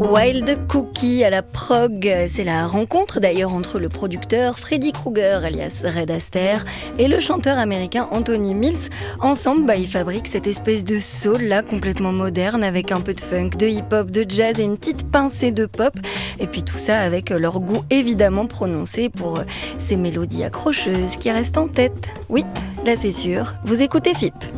Wild Cookie à la prog, c'est la rencontre d'ailleurs entre le producteur Freddy Krueger alias Red Astaire et le chanteur américain Anthony Mills. Ensemble, ils fabriquent cette espèce de soul là complètement moderne avec un peu de funk, de hip-hop, de jazz et une petite pincée de pop. Et puis tout ça avec leur goût évidemment prononcé pour ces mélodies accrocheuses qui restent en tête. Oui, là c'est sûr, vous écoutez FIP.